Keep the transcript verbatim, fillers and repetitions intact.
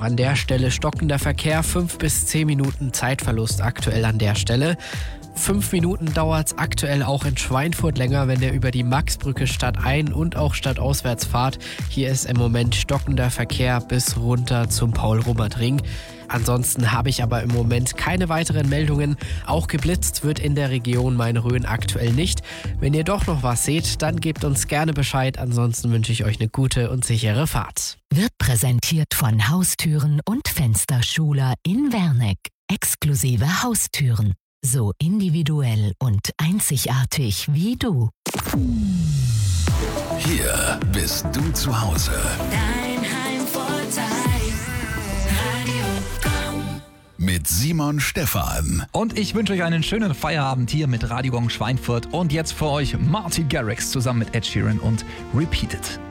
an der Stelle stockender Verkehr, fünf bis zehn Minuten Zeitverlust aktuell an der Stelle. Fünf Minuten dauert es aktuell auch in Schweinfurt länger, wenn ihr über die Maxbrücke stadtein- und auch stadtauswärts fahrt. Hier ist im Moment stockender Verkehr bis runter zum Paul-Rummert-Ring. Ansonsten habe ich aber im Moment keine weiteren Meldungen. Auch geblitzt wird in der Region Main-Rhön aktuell nicht. Wenn ihr doch noch was seht, dann gebt uns gerne Bescheid. Ansonsten wünsche ich euch eine gute und sichere Fahrt. Wird präsentiert von Haustüren und Fensterschuler in Werneck. Exklusive Haustüren. So individuell und einzigartig wie du. Hier bist du zu Hause. Dein Heimvorteil. Radio Gong. Mit Simon Stephan. Und ich wünsche euch einen schönen Feierabend hier mit Radio Gong Schweinfurt. Und jetzt für euch Martin Garrix zusammen mit Ed Sheeran und Repeated.